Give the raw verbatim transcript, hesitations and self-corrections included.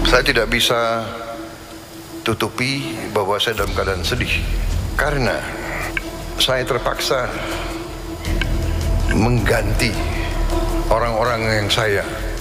Saya tidak bisa tutupi bahwa saya dalam keadaan sedih karena saya terpaksa mengganti orang-orang yang saya